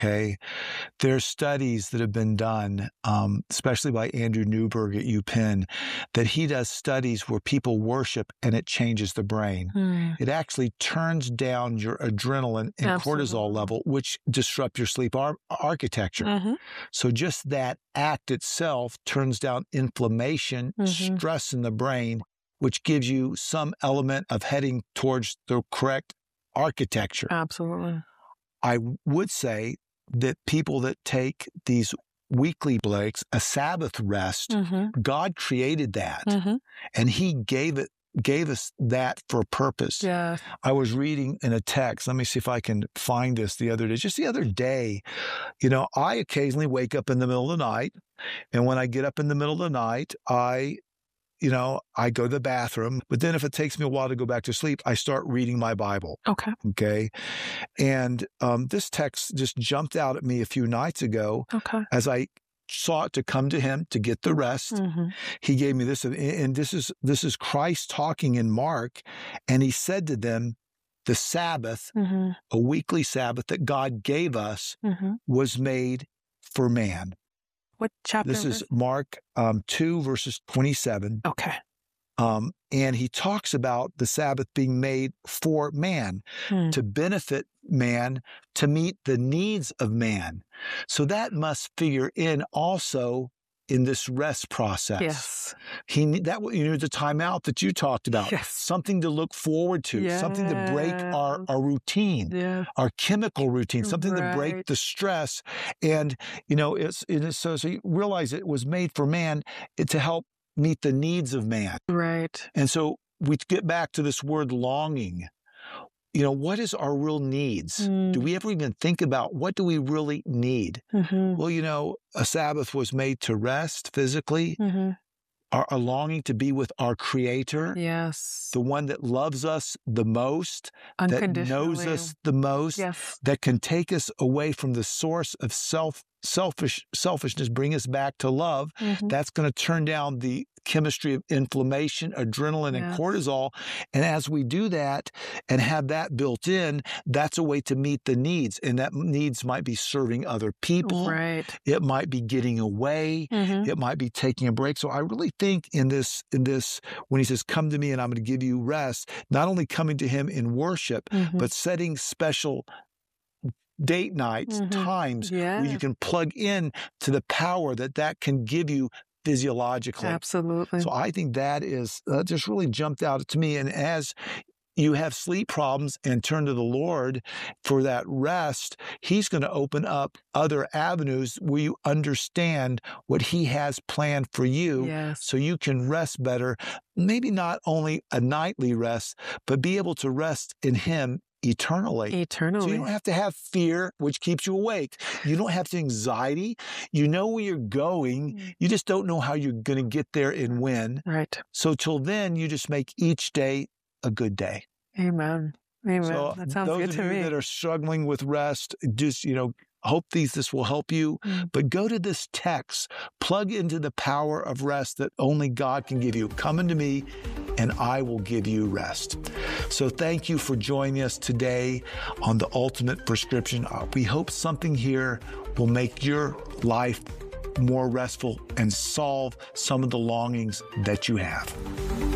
Okay. There's studies that have been done, especially by Andrew Newberg at UPenn, that he does studies where people worship and it changes the brain. It actually turns down your adrenaline and cortisol level, which disrupt your sleep architecture. So just that act itself turns down inflammation, stress in the brain, which gives you some element of heading towards the correct architecture. Absolutely. I would say that people that take these weekly breaks, a Sabbath rest, God created that, and He gave us that for a purpose. Yeah. I was reading in a text. Let me see if I can find this the other day. Just the other day, you know, I occasionally wake up in the middle of the night, and when I get up in the middle of the night, I go to the bathroom, but then if it takes me a while to go back to sleep, I start reading my Bible. Okay. And this text just jumped out at me a few nights ago as I sought to come to Him to get the rest. He gave me this, and this is Christ talking in Mark, and He said to them, the Sabbath, a weekly Sabbath that God gave us, was made for man. What chapter? This is Mark 2, verses 27. Okay. And He talks about the Sabbath being made for man, to benefit man, to meet the needs of man. So that must figure in also in this rest process. Yes. The timeout that you talked about, yes. something to look forward to, something to break our routine, our chemical routine, something to break the stress. And, so you realize it was made for man to help meet the needs of man. Right. And so we get back to this word longing. What is our real needs? Do we ever even think about what do we really need? Well, a Sabbath was made to rest physically, a longing to be with our Creator, the one that loves us the most, that knows us the most, that can take us away from the source of selfishness, bring us back to love. That's going to turn down the chemistry of inflammation, adrenaline, and cortisol. And as we do that and have that built in, that's a way to meet the needs. And that needs might be serving other people. Right. It might be getting away. It might be taking a break. So I really think in this, when He says, come to me and I'm going to give you rest, not only coming to Him in worship, but setting special date nights, times where you can plug in to the power that can give you physiologically. Absolutely. So I think that is just really jumped out to me. And as you have sleep problems and turn to the Lord for that rest, He's going to open up other avenues where you understand what He has planned for you, so you can rest better. Maybe not only a nightly rest, but be able to rest in Him eternally. So you don't have to have fear, which keeps you awake. You don't have anxiety. You know where you're going. You just don't know how you're going to get there and when. Right. So till then, you just make each day a good day. Amen. Amen. So that sounds good to me. Those of you that are struggling with rest, just, hope this will help you. But go to this text, plug into the power of rest that only God can give you. Come unto me, and I will give you rest. So thank you for joining us today on The Ultimate Prescription. We hope something here will make your life more restful and solve some of the longings that you have.